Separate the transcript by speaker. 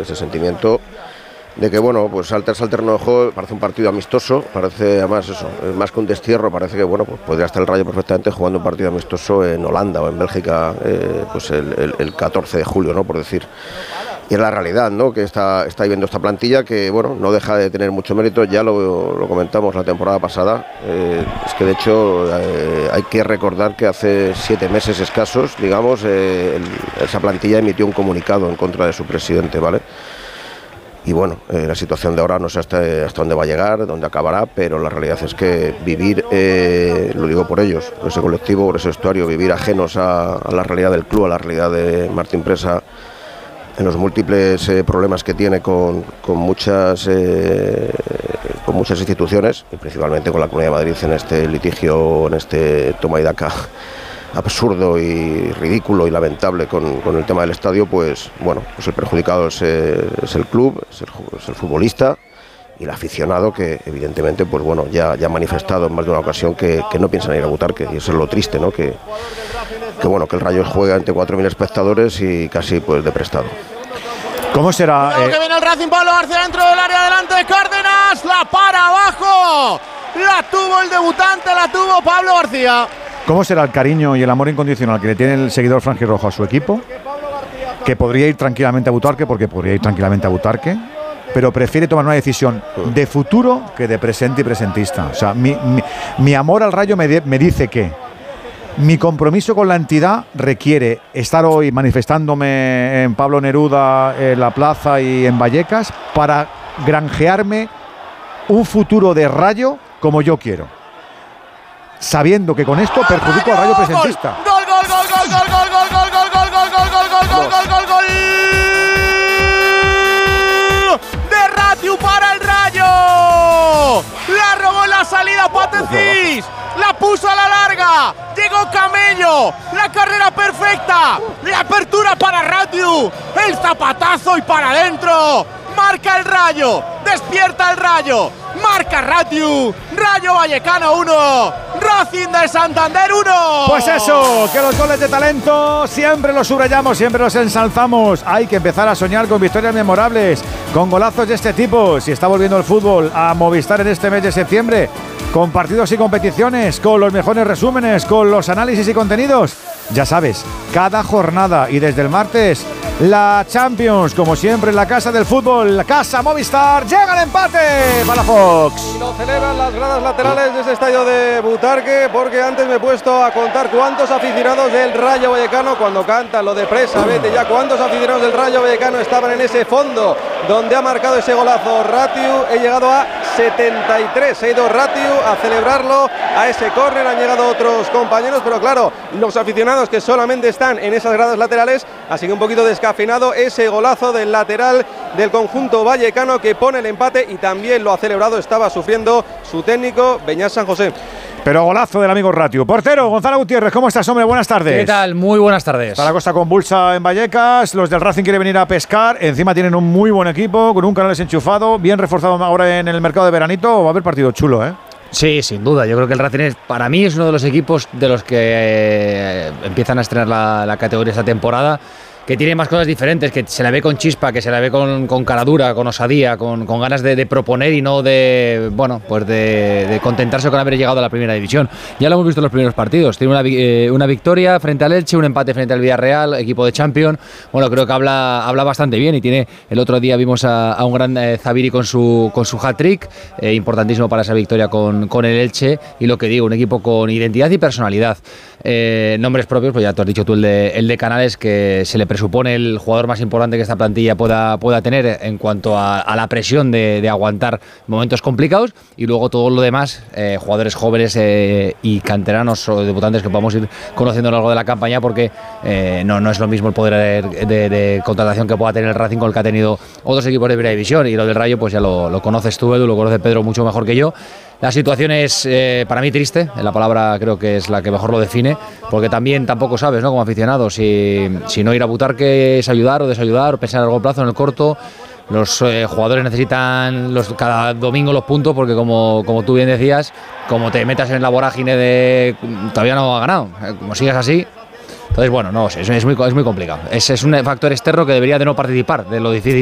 Speaker 1: ese sentimiento de que, bueno, pues Salter no dejó, parece un partido amistoso, parece además eso, más que un destierro, parece que, bueno, pues podría estar el Rayo perfectamente jugando un partido amistoso en Holanda o en Bélgica, pues el 14 de julio, ¿no?, por decir. Y es la realidad, ¿no?, que está viviendo esta plantilla que, bueno, no deja de tener mucho mérito, ya lo comentamos la temporada pasada, es que de hecho hay que recordar que hace 7 meses escasos, digamos, esa plantilla emitió un comunicado en contra de su presidente, ¿vale? Y bueno, la situación de ahora no sé hasta dónde va a llegar, dónde acabará, pero la realidad es que vivir, lo digo por ellos, por ese colectivo, por ese vestuario, vivir ajenos a la realidad del club, a la realidad de Martín Presa, en los múltiples problemas que tiene con muchas instituciones, y principalmente con la Comunidad de Madrid en este litigio, en este toma y daca absurdo y ridículo y lamentable con el tema del estadio, pues bueno, pues el perjudicado es el club, es el futbolista y el aficionado, que evidentemente pues bueno, ya ha manifestado en más de una ocasión que no piensan ir a Butarque, y eso es lo triste, ¿no?, que bueno, que el Rayo juega ante 4.000 espectadores y casi pues de prestado.
Speaker 2: ¿Cómo será?
Speaker 3: Que viene el Racing, Pablo García dentro del área, adelante de Cárdenas, la para abajo, la tuvo el debutante, la tuvo Pablo García.
Speaker 2: ¿Cómo será el cariño y el amor incondicional que le tiene el seguidor franjirrojo a su equipo? Que podría ir tranquilamente a Butarque, pero prefiere tomar una decisión de futuro que de presente y presentista. O sea, mi amor al Rayo me dice que mi compromiso con la entidad requiere estar hoy manifestándome en Pablo Neruda, en la plaza y en Vallecas, para granjearme un futuro de Rayo como yo quiero, sabiendo que con esto perjudico al Rayo presentista.
Speaker 3: Gol, gol, gol, gol, gol, gol, gol, gol, gol, gol, gol, gol, gol, gol, gol, gol, gol de Ratiu para el Rayo. La robó en la salida Patecís, la puso a la larga, llegó Camello, la carrera perfecta, la apertura para Ratiu, el zapatazo y para adentro. Marca el Rayo, despierta el Rayo, marca Ratiu, Rayo Vallecano 1, Racing de Santander 1.
Speaker 2: Pues eso, que los goles de talento siempre los subrayamos, siempre los ensalzamos. Hay que empezar a soñar con victorias memorables, con golazos de este tipo. Si está volviendo el fútbol a Movistar en este mes de septiembre, con partidos y competiciones, con los mejores resúmenes, con los análisis y contenidos, ya sabes, cada jornada y desde el martes la Champions, como siempre en la casa del fútbol, la casa Movistar. Llega el empate para Fox.
Speaker 4: Y lo celebran las gradas laterales de ese estadio de Butarque, porque antes me he puesto a contar cuántos aficionados del Rayo Vallecano, cuando canta lo de Presa, vete ya, cuántos aficionados del Rayo Vallecano estaban en ese fondo donde ha marcado ese golazo Ratiu. He llegado a 73, ha ido Ratiu a celebrarlo, a ese córner han llegado otros compañeros, pero claro, los aficionados que solamente están en esas gradas laterales, así que un poquito descafeinado ese golazo del lateral del conjunto vallecano que pone el empate, y también lo ha celebrado, estaba sufriendo su técnico Beñat San José.
Speaker 2: Pero golazo del amigo Ratiu. Portero, Gonzalo Gutiérrez, ¿cómo estás, hombre? Buenas tardes.
Speaker 5: ¿Qué tal? Muy buenas tardes.
Speaker 2: Está la cosa convulsa en Vallecas, los del Racing quieren venir a pescar, encima tienen un muy buen equipo, con un Canales enchufado, bien reforzado ahora en el mercado de veranito. Va a haber partido chulo, ¿eh?
Speaker 5: Sí, sin duda. Yo creo que el Racing para mí es uno de los equipos de los que empiezan a estrenar la categoría esta temporada, que tiene más cosas diferentes, que se la ve con chispa, que se la ve con caradura, con osadía, con ganas de proponer y no de, bueno, pues de contentarse con haber llegado a la primera división. Ya lo hemos visto en los primeros partidos. Tiene una victoria frente al Elche, un empate frente al Villarreal, equipo de Champions. Bueno, creo que habla bastante bien, y tiene, el otro día vimos a un gran Zabiri con su hat-trick, importantísimo para esa victoria con el Elche, y lo que digo, un equipo con identidad y personalidad. Nombres propios, pues ya tú has dicho tú el de Canales, que se le presupone el jugador más importante que esta plantilla pueda tener en cuanto a la presión de aguantar momentos complicados, y luego todo lo demás, jugadores jóvenes y canteranos o debutantes que podamos ir conociendo a lo largo de la campaña, porque no es lo mismo el poder de contratación que pueda tener el Racing con el que ha tenido otros equipos de primera división. Y lo del Rayo pues ya lo conoces tú, Edu, lo conoce Pedro mucho mejor que yo. La situación es para mí triste, la palabra creo que es la que mejor lo define, porque tampoco sabes, ¿no?, como aficionado, si no ir a Butarque es ayudar o desayudar, o pensar a largo plazo, en el corto. Los jugadores necesitan cada domingo los puntos, porque como tú bien decías, como te metas en la vorágine de todavía no ha ganado, como sigas así. Entonces, bueno, no sé, es muy complicado. Es un factor externo que debería de no participar de lo difícil